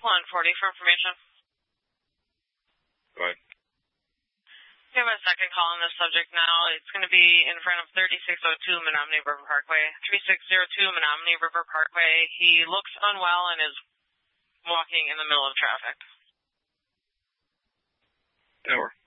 140 for information. Go ahead. We have a second call on this subject now. It's going to be in front of 3602 Menominee River Parkway. 3602 Menominee River Parkway. He looks unwell and is walking in the middle of traffic. Over.